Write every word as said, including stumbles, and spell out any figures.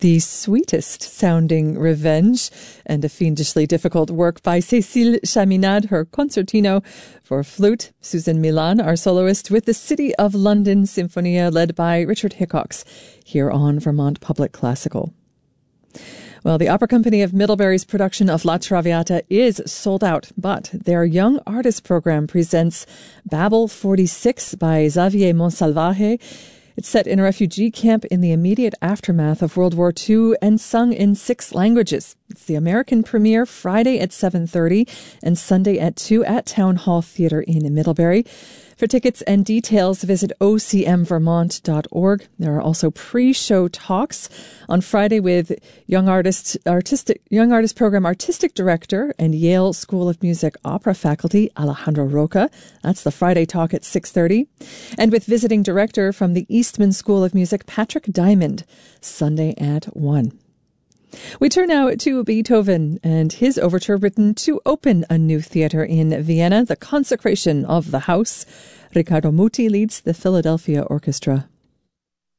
The sweetest sounding Revenge, and a fiendishly difficult work by Cécile Chaminade, her concertino for flute. Susan Milan, our soloist, with the City of London Symphonia, led by Richard Hickox, here on Vermont Public Classical. Well, the Opera Company of Middlebury's production of La Traviata is sold out, but their Young Artist Program presents Babel forty-six by Xavier Monsalvaje. It's set in a refugee camp in the immediate aftermath of World War Two and sung in six languages. It's the American premiere Friday at seven thirty and Sunday at two at Town Hall Theatre in Middlebury. For tickets and details, visit o c m vermont dot org. There are also pre-show talks on Friday with Young Artist Artistic Young Artist Program Artistic Director and Yale School of Music Opera faculty Alejandro Roca. That's the Friday talk at six thirty. And with visiting director from the Eastman School of Music, Patrick Diamond, Sunday at one. We turn now to Beethoven and his overture written to open a new theater in Vienna, The Consecration of the House. Riccardo Muti leads the Philadelphia Orchestra.